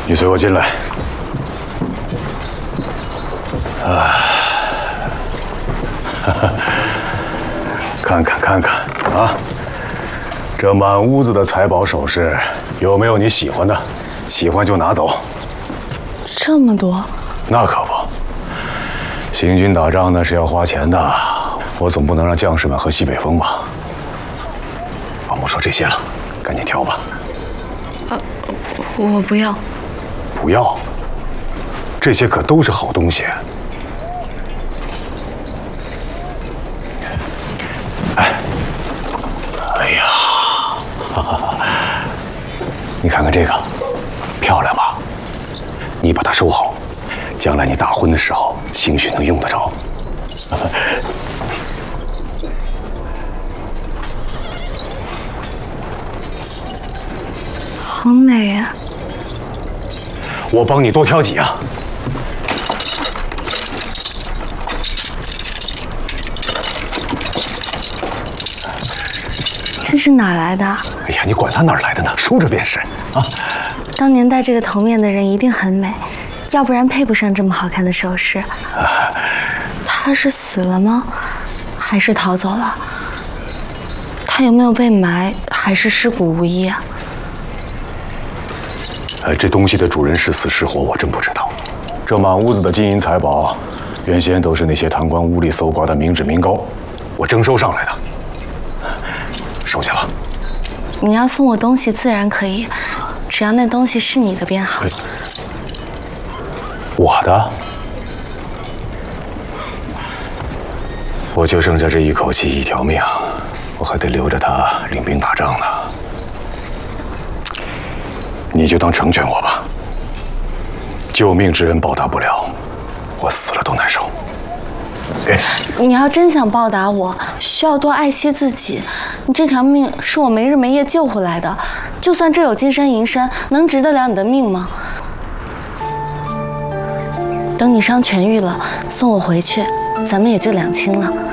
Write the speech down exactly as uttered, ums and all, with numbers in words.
你随我进来。啊，哈哈，看看看看啊，这满屋子的财宝首饰，有没有你喜欢的？喜欢就拿走。 这么多？ 那可不，行军打仗那是要花钱的，我总不能让将士们喝西北风吧？我不说这些了，赶紧挑吧。 呃，我不要。 不要？这些可都是好东西。哎，哎呀，哈哈哈！你看看这个，漂亮吧？你把它收好，将来你大婚的时候，兴许能用得着。 好美啊！ 我帮你多挑几样。 这是哪来的？ 哎呀，你管它哪儿来的呢？收着便是啊。 当年戴这个头面的人一定很美，要不然配不上这么好看的首饰。 啊、 他是死了吗？还是逃走了？他有没有被埋？还是尸骨无疑啊？ 呃，这东西的主人是死是活，我真不知道。这满屋子的金银财宝，原先都是那些贪官污吏搜刮的民脂民膏，我征收上来的。收下吧。 你要送我东西自然可以，只要那东西是你的便好。 我的？我就剩下这一口气，一条命，我还得留着它领兵打仗呢。你就当成全我吧。救命之恩报答不了，我死了都难受。哎， 你要真想报答我，需要多爱惜自己。你这条命是我没日没夜救回来的，就算这有金山银山，能值得了你的命吗？等你伤痊愈了，送我回去，咱们也就两清了。